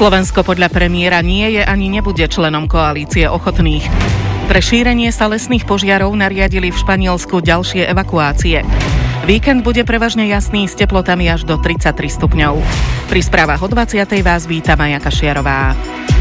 Slovensko podľa premiéra nie je ani nebude členom koalície ochotných. Pre šírenie sa lesných požiarov nariadili v Španielsku ďalšie evakuácie. Víkend bude prevažne jasný s teplotami až do 33 stupňov. Pri správach o 20. vás víta Maja Kašiarová.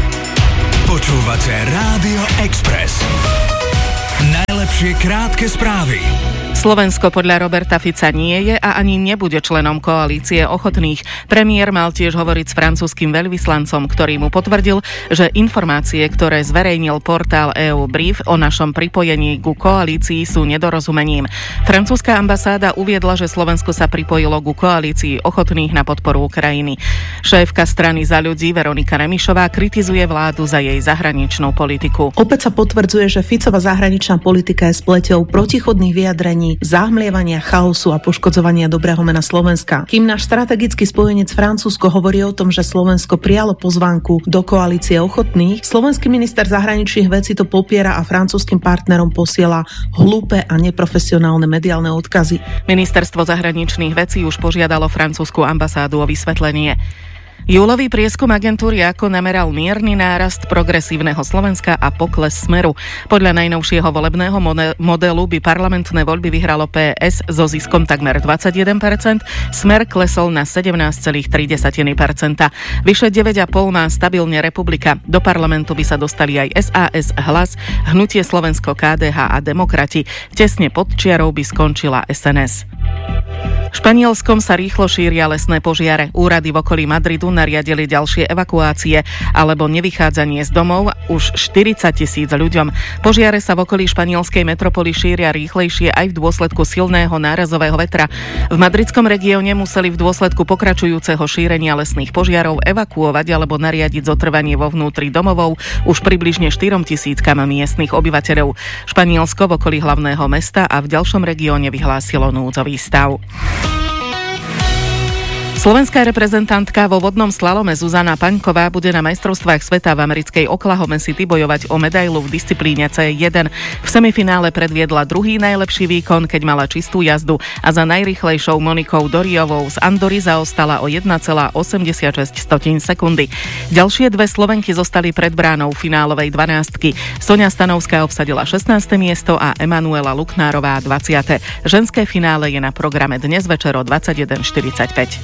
Počúvate Rádio Express. Najlepšie krátke správy. Slovensko podľa Roberta Fica nie je a ani nebude členom koalície ochotných. Premiér mal tiež hovoriť s francúzskym veľvyslancom, ktorý mu potvrdil, že informácie, ktoré zverejnil portál EU Brief o našom pripojení ku koalícii sú nedorozumením. Francúzska ambasáda uviedla, že Slovensko sa pripojilo ku koalícii ochotných na podporu Ukrajiny. Šéfka strany Za ľudí Veronika Remišová kritizuje vládu za jej zahraničnú politiku. Opäť sa potvrdzuje, že Ficova zahraničná politika je spleťou protichodných vyjadrení, zahmlievania, chaosu a poškodzovania dobrého mena Slovenska. Kým náš strategický spojenec Francúzsko hovorí o tom, že Slovensko prijalo pozvánku do koalície ochotných, slovenský minister zahraničných vecí to popiera a francúzskym partnerom posiela hlúpe a neprofesionálne mediálne odkazy. Ministerstvo zahraničných vecí už požiadalo francúzsku ambasádu o vysvetlenie. Júlový prieskum agentúry AKO nameral mierny nárast progresívneho Slovenska a pokles Smeru. Podľa najnovšieho volebného modelu by parlamentné voľby vyhralo PS so ziskom takmer 21%, Smer klesol na 17,3%. Vyše 9,5% má stabilne Republika. Do parlamentu by sa dostali aj SAS, Hlas, Hnutie Slovensko, KDH a Demokrati. Tesne pod čiarou by skončila SNS. V Španielskom sa rýchlo šíria lesné požiare. Úrady v okolí Madridu nariadili ďalšie evakuácie alebo nevychádzanie z domov už 40,000 ľuďom. Požiare sa v okolí španielskej metropoly šíria rýchlejšie aj v dôsledku silného nárazového vetra. V madridskom regióne museli v dôsledku pokračujúceho šírenia lesných požiarov evakuovať alebo nariadiť zotrvanie vo vnútri domovov už približne 4,000 miestnych obyvateľov. Španielsko v okolí hlavného mesta a v ďalšom regióne vyhlásilo núdzový stav. Slovenská reprezentantka vo vodnom slalome Zuzana Paňková bude na majstrovstvách sveta v americkej Oklahoma City bojovať o medailu v disciplíne C1. V semifinále predviedla druhý najlepší výkon, keď mala čistú jazdu a za najrýchlejšou Monikou Doriovou z Andory zaostala o 1,86 sekundy. Ďalšie dve Slovenky zostali pred bránou finálovej 12. Soňa Stanovská obsadila 16. miesto a Emanuela Luknárová 20. Ženské finále je na programe dnes večer o 21:45.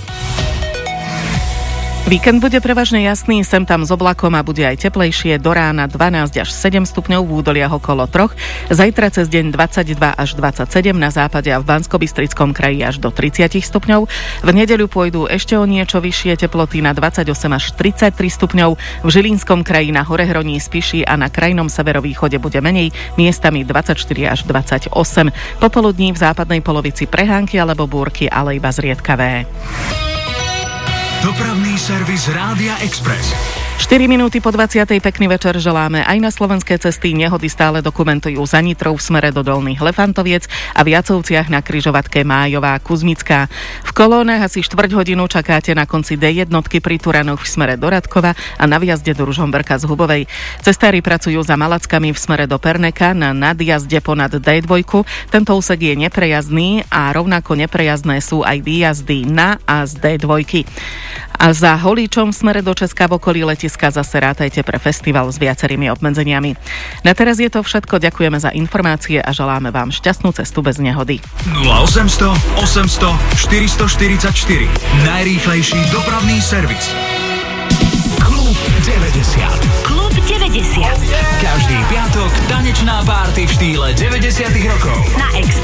Víkend bude prevažne jasný, sem tam s oblakom a bude aj teplejšie, do rána 12 až 7 stupňov, v údoliach okolo 3, zajtra cez deň 22 až 27, na západe a v Banskobystrickom kraji až do 30 stupňov. V nedeľu pôjdu ešte o niečo vyššie teploty na 28 až 33 stupňov, v Žilinskom kraji na Horehroní, Spiši a na krajnom severovýchode bude menej, miestami 24 až 28. Popoludní v západnej polovici prehánky alebo búrky, ale iba zriedkavé. Dopravný servis Rádia Express. 4 minúty po 20. Pekný večer želáme. Aj na slovenské cesty nehody stále dokumentujú za Nitrou v smere do Dolných Lefantoviec a v Jacovciach na križovatke Májová Kuzmická. V kolónach asi 4 hodinu čakáte na konci D1 pri Turanoch v smere do Radkova a na vjazde do Ružomberka z Hubovej. Cestári pracujú za Malackami v smere do Perneka na nadjazde ponad D2. Tento úsek je neprejazdný a rovnako neprejazdné sú aj výjazdy na a z D2. A za Holíčom v smere do Česka v okolí letiska zase rátajte pre festival s viacerými obmedzeniami. Na teraz je to všetko, ďakujeme za informácie a želáme vám šťastnú cestu bez nehody. 0800 800 444. Najrýchlejší dopravný servis. Klub 90. Klub 90. Každý piatok tanečná párty v štýle 90 rokov. Na